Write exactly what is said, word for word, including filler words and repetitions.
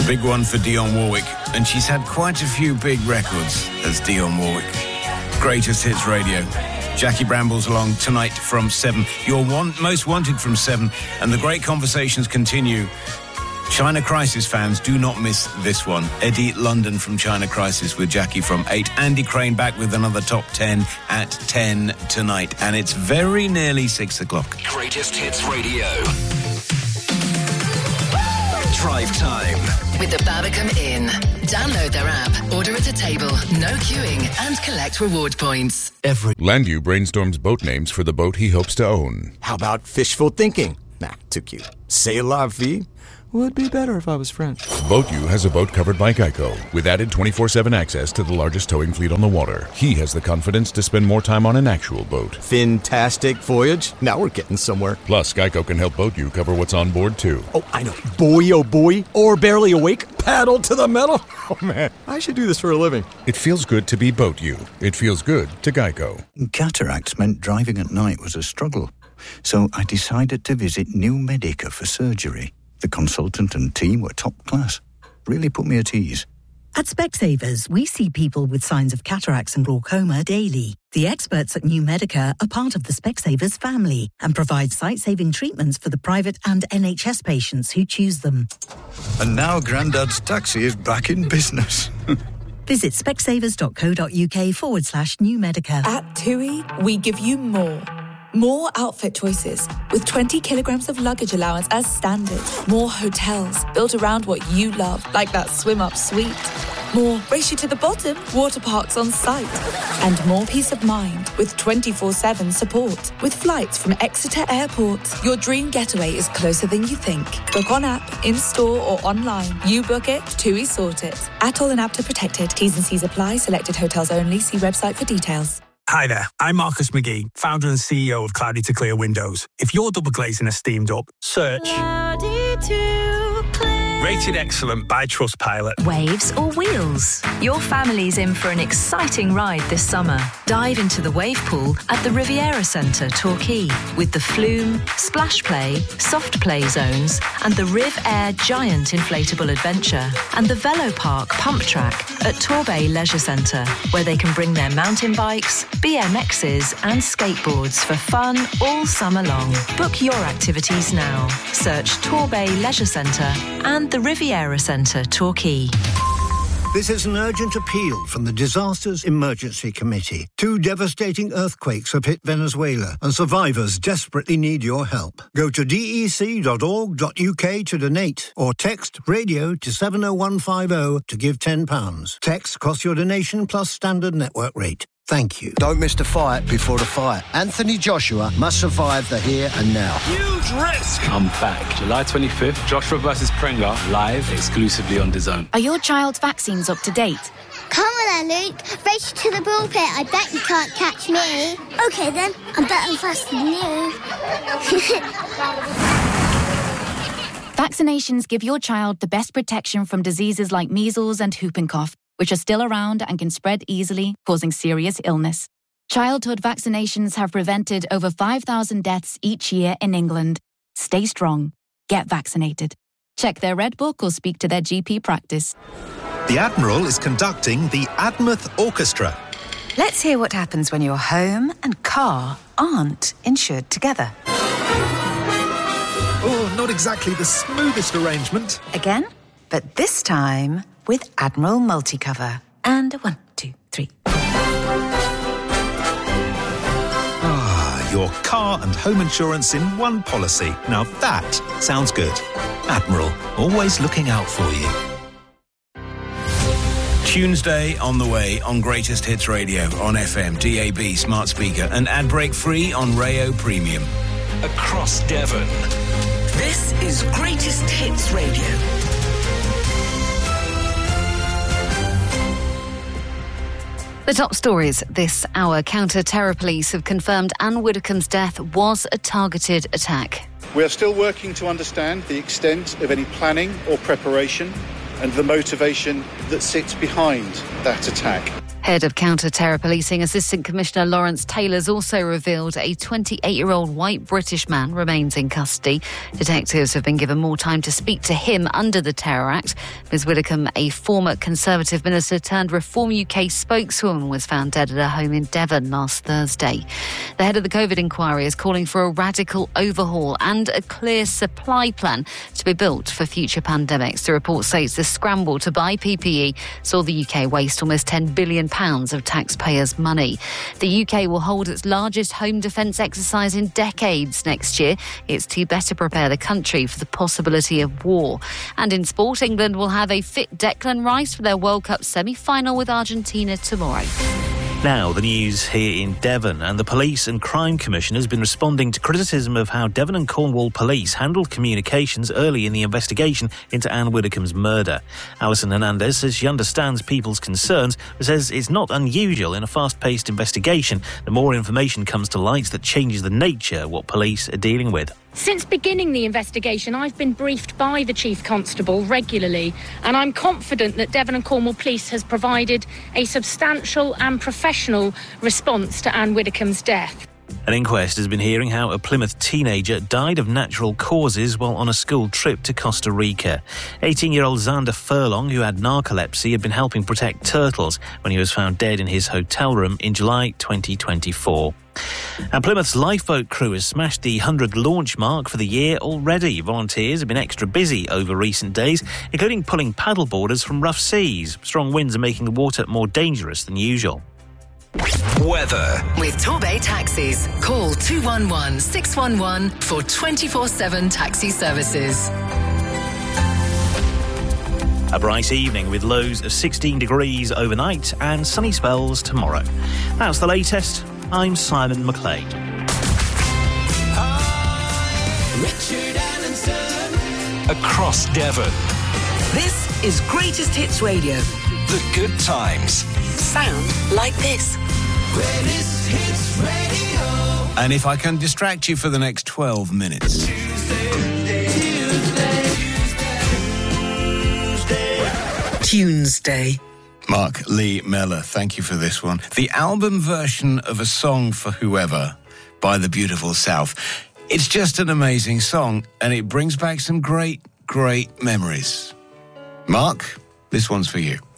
The big one for Dionne Warwick, and she's had quite a few big records as Dionne Warwick. Greatest Hits Radio. Jackie Bramble's along tonight from seven. Your want, most wanted from seven, and the great conversations continue. China Crisis fans, do not miss this one. Eddie London from China Crisis with Jackie from eight. Andy Crane back with another top ten at ten tonight. And it's very nearly six o'clock. Greatest Hits Radio. Drive Time. With the Babacom Inn. Download their app, order at a table, no queuing, and collect reward points. Every Landu brainstorms boat names for the boat he hopes to own. How about fishful thinking? Nah, too cute. C'est la vie? Would be better if I was French. BoatU has a boat covered by Geico, with added twenty-four seven access to the largest towing fleet on the water. He has the confidence to spend more time on an actual boat. Fantastic voyage. Now we're getting somewhere. Plus, Geico can help BoatU cover what's on board, too. Oh, I know. Boy, oh boy. Or barely awake. Paddle to the metal. Oh, man. I should do this for a living. It feels good to be BoatU. It feels good to Geico. Cataracts meant driving at night was a struggle. So I decided to visit New Medica for surgery. The consultant and team were top class. Really put me at ease. At Specsavers, we see people with signs of cataracts and glaucoma daily. The experts at New Medica are part of the Specsavers family and provide sight-saving treatments for the private and N H S patients who choose them. And now Grandad's taxi is back in business. Visit specsavers.co.uk forward slash New Medica. At TUI, we give you more. More outfit choices, with twenty kilograms of luggage allowance as standard. More hotels, built around what you love, like that swim-up suite. More race you to the bottom, water parks on site. And more peace of mind, with twenty-four seven support. With flights from Exeter Airport. Your dream getaway is closer than you think. Book on app, in-store or online. You book it, TUI sort it. Atoll and APTA protected. T's and C's apply. Selected hotels only. See website for details. Hi there, I'm Marcus McGee, founder and C E O of Cloudy to Clear Windows. If you're double glazing a steamed up, search Cloudy to Clear. Rated excellent by Trustpilot. Waves or wheels? Your family's in for an exciting ride this summer. Dive into the wave pool at the Riviera Centre, Torquay, with the Flume, Splash Play, Soft Play zones, and the Riv Air Giant Inflatable Adventure, and the Velo Park Pump Track at Torbay Leisure Centre, where they can bring their mountain bikes, B M Xs and skateboards for fun all summer long. Book your activities now. Search Torbay Leisure Centre and the Riviera Centre, Torquay. This is an urgent appeal from the Disasters Emergency Committee. Two devastating earthquakes have hit Venezuela, and survivors desperately need your help. Go to d e c dot org dot u k to donate, or text radio to seven oh one five oh to give ten pounds. Text costs your donation plus standard network rate. Thank you. Don't miss the fight before the fight. Anthony Joshua must survive the here and now. Huge risk. I'm back. July twenty-fifth, Joshua versus Prenga, live exclusively on DAZN. Are your child's vaccines up to date? Come on then, Luke. Race to the pulpit. I bet you can't catch me. Okay then, I'm better faster than you. Vaccinations give your child the best protection from diseases like measles and whooping cough, which are still around and can spread easily, causing serious illness. Childhood vaccinations have prevented over five thousand deaths each year in England. Stay strong. Get vaccinated. Check their Red Book or speak to their G P practice. The Admiral is conducting the Admouth Orchestra. Let's hear what happens when your home and car aren't insured together. Oh, not exactly the smoothest arrangement. Again, but this time with Admiral Multicover. And one, two, three. Ah, your car and home insurance in one policy. Now that sounds good. Admiral, always looking out for you. Tuesday on the way on Greatest Hits Radio on F M, D A B, smart speaker, and ad break free on Rayo Premium. Across Devon. This is Greatest Hits Radio. The top stories this hour. Counter-terror police have confirmed Anne Widdecombe's death was a targeted attack. We are still working to understand the extent of any planning or preparation and the motivation that sits behind that attack. Head of Counter-Terror Policing Assistant Commissioner Lawrence Taylor's also revealed a twenty-eight-year-old white British man remains in custody. Detectives have been given more time to speak to him under the Terror Act. Miz Widdicombe, a former Conservative minister turned Reform U K spokeswoman, was found dead at her home in Devon last Thursday. The head of the COVID inquiry is calling for a radical overhaul and a clear supply plan to be built for future pandemics. The report states the scramble to buy P P E saw the U K waste almost ten billion pounds of taxpayers' money. The U K will hold its largest home defence exercise in decades next year. It's to better prepare the country for the possibility of war. And in sport, England will have a fit Declan Rice for their World Cup semi-final with Argentina tomorrow. Now, the news here in Devon, and the Police and Crime Commission has been responding to criticism of how Devon and Cornwall Police handled communications early in the investigation into Anne Widdicombe's murder. Alison Hernandez says she understands people's concerns, but says it's not unusual in a fast-paced investigation. The more information comes to light that changes the nature of what police are dealing with. Since beginning the investigation, I've been briefed by the Chief Constable regularly, and I'm confident that Devon and Cornwall Police has provided a substantial and professional response to Anne Widdicombe's death. An inquest has been hearing how a Plymouth teenager died of natural causes while on a school trip to Costa Rica. eighteen-year-old Xander Furlong, who had narcolepsy, had been helping protect turtles when he was found dead in his hotel room in July twenty twenty-four. And Plymouth's lifeboat crew has smashed the one hundred launch mark for the year already. Volunteers have been extra busy over recent days, including pulling paddleboarders from rough seas. Strong winds are making the water more dangerous than usual. Weather. With Torbay Taxis. Call two one one, six one one for twenty-four seven taxi services. A bright evening with lows of sixteen degrees overnight and sunny spells tomorrow. That's the latest. I'm Simon McLean. Richard Allenson. Across Devon. This is Greatest Hits Radio. The good times. Sound like this. Greatest Hits Radio. And if I can distract you for the next twelve minutes. Tuesday. Mark Lee Mellor, thank you for this one. The album version of A Song for Whoever by The Beautiful South. It's just an amazing song, and it brings back some great, great memories. Mark, this one's for you.